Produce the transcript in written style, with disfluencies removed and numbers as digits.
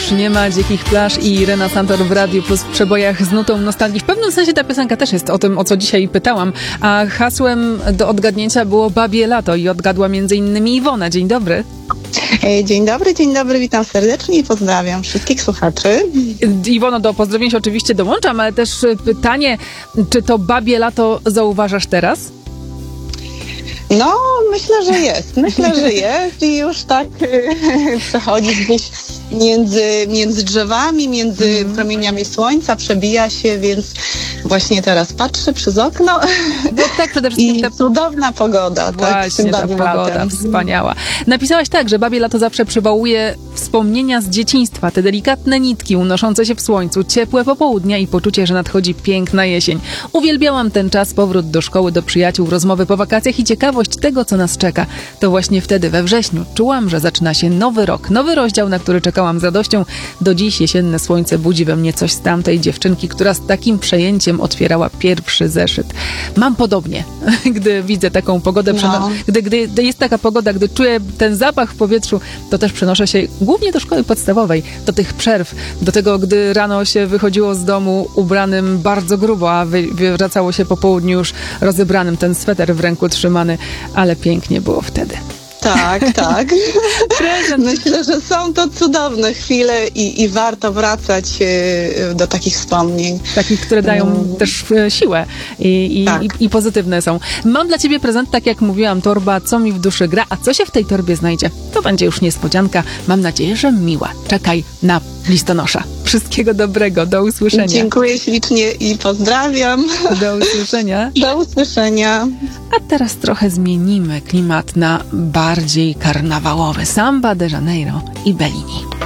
Już nie ma dzikich plaż i Irena Santor w Radiu Plus w przebojach z nutą nostalgii. W pewnym sensie ta piosenka też jest o tym, o co dzisiaj pytałam, a hasłem do odgadnięcia było Babie Lato i odgadła m.in. Iwona. Dzień dobry. Dzień dobry, witam serdecznie i pozdrawiam wszystkich słuchaczy. Iwono, do pozdrowień się oczywiście dołączam, ale też pytanie, czy to Babie Lato zauważasz teraz? No, myślę, że jest i już tak przechodzi gdzieś między drzewami, między promieniami słońca, przebija się, więc właśnie teraz patrzę przez okno. No tak, przede wszystkim i cudowna pogoda. Właśnie, tak, ta pogoda wspaniała. Napisałaś tak, że Babie Lato zawsze przywołuje wspomnienia z dzieciństwa, te delikatne nitki unoszące się w słońcu, ciepłe popołudnia i poczucie, że nadchodzi piękna jesień. Uwielbiałam ten czas, powrót do szkoły, do przyjaciół, rozmowy po wakacjach i ciekawość tego, co nas czeka. To właśnie wtedy, we wrześniu, czułam, że zaczyna się nowy rok, nowy rozdział, na który czekałam z radością. Do dziś jesienne słońce budzi we mnie coś z tamtej dziewczynki, która z takim przejęciem otwierała pierwszy zeszyt. Mam podobnie, gdy widzę taką pogodę, gdy jest taka pogoda, gdy czuję ten zapach w powietrzu, to też przenoszę się głównie do szkoły podstawowej, do tych przerw, do tego, gdy rano się wychodziło z domu ubranym bardzo grubo, a wracało się po południu już rozebranym, ten sweter w ręku trzymany, ale pięknie było wtedy. Tak. Myślę, że są to cudowne chwile i warto wracać do takich wspomnień. Takich, które dają też siłę i pozytywne są. Mam dla ciebie prezent, tak jak mówiłam, torba Co mi w duszy gra, a co się w tej torbie znajdzie? To będzie już niespodzianka. Mam nadzieję, że miła. Czekaj na listonosza. Wszystkiego dobrego. Do usłyszenia. Dziękuję ślicznie i pozdrawiam. Do usłyszenia. Do usłyszenia. A teraz trochę zmienimy klimat na bardziej karnawałowy. Samba de Janeiro i Bellini.